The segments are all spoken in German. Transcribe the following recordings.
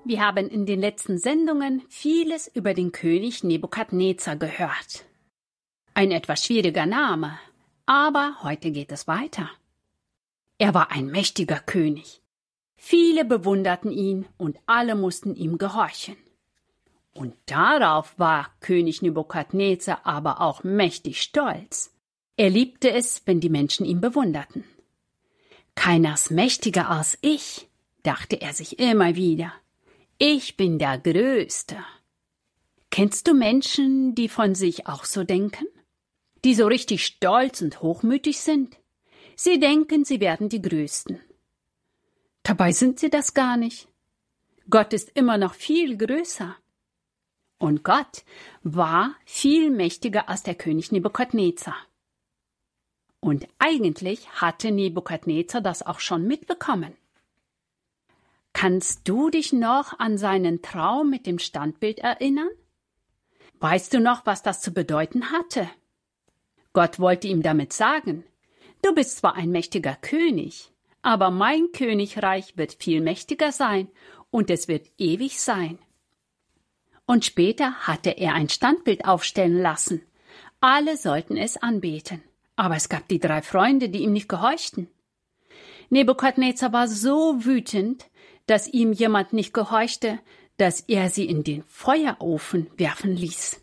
Wir haben in den letzten Sendungen vieles über den König Nebukadnezar gehört. Ein etwas schwieriger Name, aber heute geht es weiter. Er war ein mächtiger König. Viele bewunderten ihn und alle mussten ihm gehorchen. Und darauf war König Nebukadnezar aber auch mächtig stolz. Er liebte es, wenn die Menschen ihn bewunderten. Keiner ist mächtiger als ich, dachte er sich immer wieder. Ich bin der Größte. Kennst du Menschen, die von sich auch so denken? Die so richtig stolz und hochmütig sind? Sie denken, sie werden die Größten. Dabei sind sie das gar nicht. Gott ist immer noch viel größer. Und Gott war viel mächtiger als der König Nebukadnezar. Und eigentlich hatte Nebukadnezar das auch schon mitbekommen. Kannst du dich noch an seinen Traum mit dem Standbild erinnern? Weißt du noch, was das zu bedeuten hatte? Gott wollte ihm damit sagen, du bist zwar ein mächtiger König, aber mein Königreich wird viel mächtiger sein und es wird ewig sein. Und später hatte er ein Standbild aufstellen lassen. Alle sollten es anbeten, aber es gab die 3 Freunde, die ihm nicht gehorchten. Nebukadnezar war so wütend, dass ihm jemand nicht gehorchte, dass er sie in den Feuerofen werfen ließ.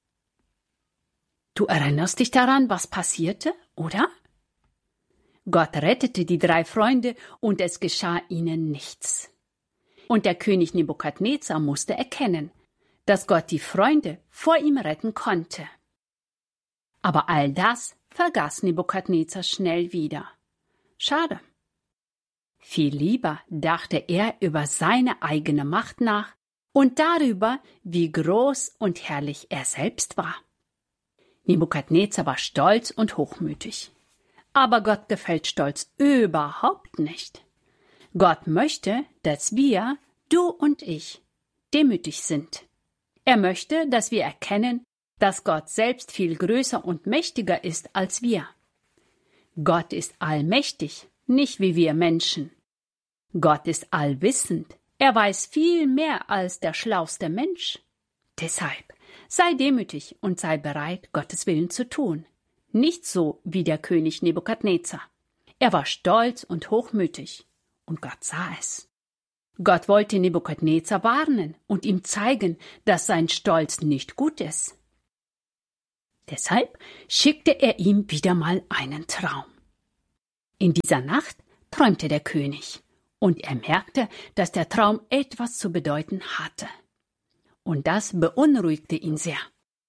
Du erinnerst dich daran, was passierte, oder? Gott rettete die 3 Freunde und es geschah ihnen nichts. Und der König Nebukadnezar musste erkennen, dass Gott die Freunde vor ihm retten konnte. Aber all das vergaß Nebukadnezar schnell wieder. Schade. Viel lieber dachte er über seine eigene Macht nach und darüber, wie groß und herrlich er selbst war. Nebukadnezar war stolz und hochmütig. Aber Gott gefällt Stolz überhaupt nicht. Gott möchte, dass wir, du und ich, demütig sind. Er möchte, dass wir erkennen, dass Gott selbst viel größer und mächtiger ist als wir. Gott ist allmächtig, nicht wie wir Menschen. Gott ist allwissend. Er weiß viel mehr als der schlauste Mensch. Deshalb sei demütig und sei bereit, Gottes Willen zu tun. Nicht so wie der König Nebukadnezar. Er war stolz und hochmütig, und Gott sah es. Gott wollte Nebukadnezar warnen und ihm zeigen, dass sein Stolz nicht gut ist. Deshalb schickte er ihm wieder mal einen Traum. In dieser Nacht träumte der König, und er merkte, dass der Traum etwas zu bedeuten hatte. Und das beunruhigte ihn sehr.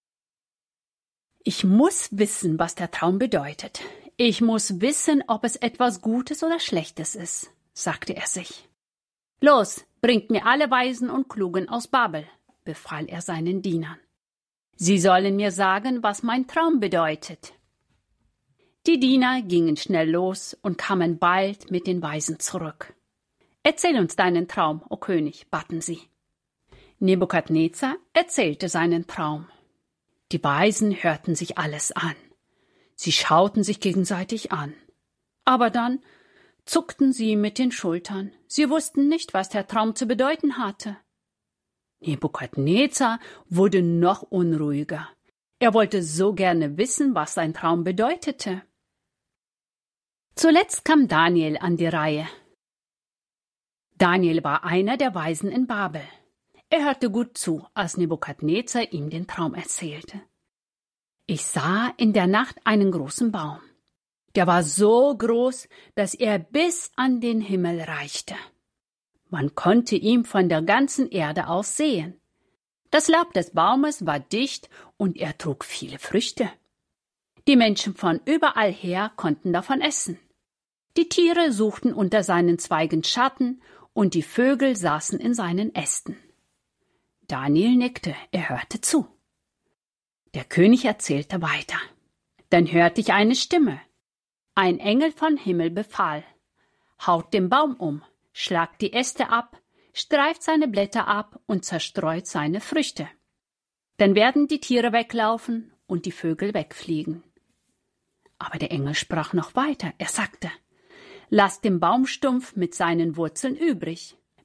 Ich muss wissen, was der Traum bedeutet. Ich muss wissen, ob es etwas Gutes oder Schlechtes ist, sagte er sich. Los, bringt mir alle Weisen und Klugen aus Babel, befahl er seinen Dienern. Sie sollen mir sagen, was mein Traum bedeutet. Die Diener gingen schnell los und kamen bald mit den Weisen zurück. Erzähl uns deinen Traum, o König, baten sie. Nebukadnezar erzählte seinen Traum. Die Weisen hörten sich alles an. Sie schauten sich gegenseitig an. Aber dann zuckten sie mit den Schultern. Sie wussten nicht, was der Traum zu bedeuten hatte. Nebukadnezar wurde noch unruhiger. Er wollte so gerne wissen, was sein Traum bedeutete. Zuletzt kam Daniel an die Reihe. Daniel war einer der Weisen in Babel. Er hörte gut zu, als Nebukadnezar ihm den Traum erzählte. Ich sah in der Nacht einen großen Baum. Der war so groß, dass er bis an den Himmel reichte. Man konnte ihn von der ganzen Erde aus sehen. Das Laub des Baumes war dicht und er trug viele Früchte. Die Menschen von überall her konnten davon essen. Die Tiere suchten unter seinen Zweigen Schatten und die Vögel saßen in seinen Ästen. Daniel nickte, er hörte zu. Der König erzählte weiter. Dann hörte ich eine Stimme. Ein Engel vom Himmel befahl: Haut den Baum um, schlagt die Äste ab, streift seine Blätter ab und zerstreut seine Früchte. Dann werden die Tiere weglaufen und die Vögel wegfliegen. Aber der Engel sprach noch weiter. Er sagte: Lasst den Baumstumpf mit seinen Wurzeln übrig.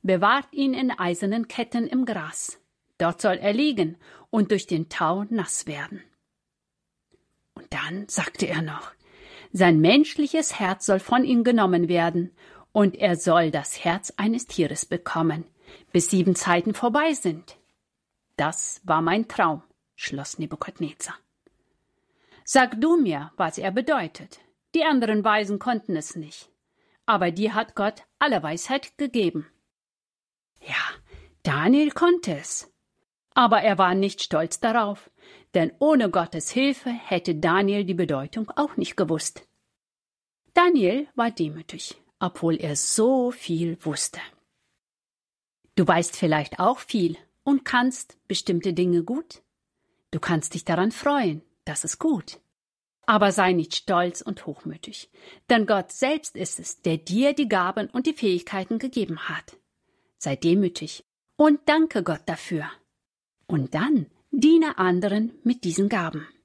bewahrt ihn in eisernen Ketten im Gras. Dort soll er liegen und durch den Tau nass werden. Und dann sagte er noch, sein menschliches Herz soll von ihm genommen werden, und er soll das Herz eines Tieres bekommen, bis 7 Zeiten vorbei sind. Das war mein Traum, schloss Nebukadnezar. Sag du mir, was er bedeutet. Die anderen Weisen konnten es nicht. Aber dir hat Gott alle Weisheit gegeben. Ja, Daniel konnte es. Aber er war nicht stolz darauf, denn ohne Gottes Hilfe hätte Daniel die Bedeutung auch nicht gewusst. Daniel war demütig, obwohl er so viel wusste. Du weißt vielleicht auch viel und kannst bestimmte Dinge gut. Du kannst dich daran freuen, das ist gut. Aber sei nicht stolz und hochmütig, denn Gott selbst ist es, der dir die Gaben und die Fähigkeiten gegeben hat. Sei demütig und danke Gott dafür. Und dann diene anderen mit diesen Gaben.